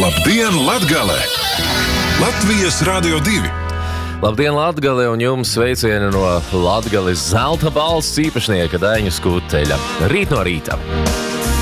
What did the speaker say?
Labdien, Latgale! Latvijas Radio 2. Labdien, Latgale, un jums sveicieni no Latgales zelta balss īpašnieka Daņa Skuteļa. Rīt no rīta.